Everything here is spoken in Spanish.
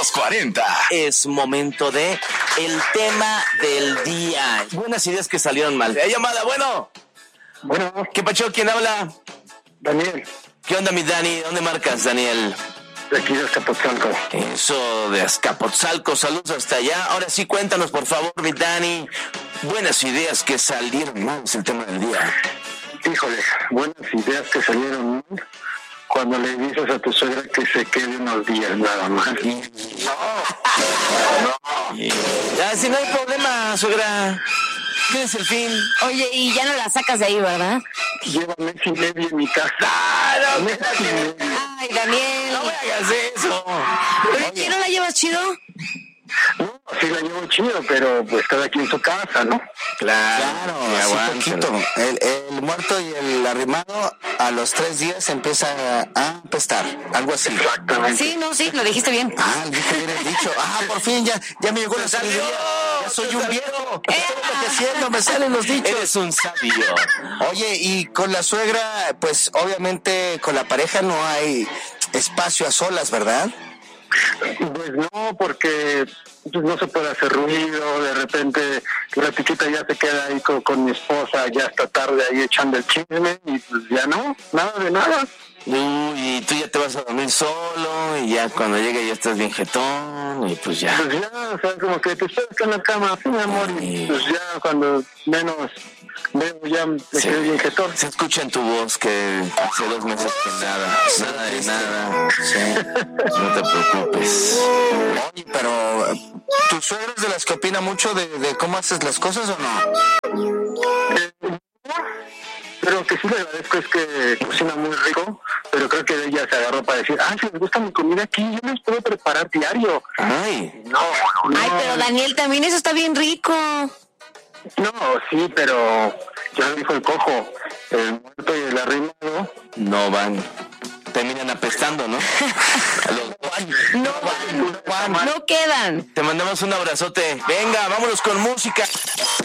los 40. Es momento de el tema del día. Buenas ideas que salieron mal. Llamada, bueno. Bueno. ¿Qué pacho? ¿Quién habla? Daniel. ¿Qué onda, mi Dani? ¿Dónde marcas, Daniel? De aquí de Azcapotzalco. Eso, de Azcapotzalco. Saludos hasta allá. Ahora sí, cuéntanos, por favor, mi Dani. Buenas ideas que salieron mal es el tema del día. Híjole, buenas ideas que salieron mal cuando le dices a tu suegra que se quede unos días nada más. Ya, si no hay problema, suegra. ¿Tienes el fin? Oye, y ya no la sacas de ahí, ¿verdad? Lleva mes y medio en mi casa. ¡Ah, no! Mes y medio. Ay, Daniel. ¡No me hagas eso! Oye, ¿qué no la llevas chido? No, sí la llevo chido, pero pues cada quien en su casa, ¿no? Claro, así poquito. El muerto y el arrimado a los 3 días empieza a apestar, algo así. Exactamente. Sí, no, sí, lo dijiste bien. Dije bien el dicho. Por fin ya me llegó la sabiduría. Ya soy un viejo. Estoy enloqueciendo, me salen los dichos. Eres un sabio. Oye, y con la suegra, pues obviamente con la pareja no hay espacio a solas, ¿verdad? Pues no, porque pues, no se puede hacer ruido, de repente la chiquita ya se queda ahí con mi esposa ya hasta tarde ahí echando el chisme y pues ya no, nada de nada. Y tú ya te vas a dormir solo y ya cuando llegue ya estás bien jetón y pues ya. Pues ya, o sea, como que te esperas en la cama, sí, mi amor, y pues ya cuando menos veo ya me quedé bien jetón. Se escucha en tu voz que hace 2 meses que nada de nada. Sí. No te preocupes. Oye, pero ¿tu suegra es de las que opina mucho de cómo haces las cosas o no? Pero que sí le agradezco es que cocina muy rico, pero creo que ella se agarró para decir, si les gusta mi comida aquí, yo les puedo preparar diario. Ay. No. Ay, pero Daniel, también eso está bien rico. No, sí, pero ya dijo el cojo, el muerto y el arrimado. No van. Terminan apestando, ¿no? No quedan. Te mandamos un abrazote. Venga, vámonos con música.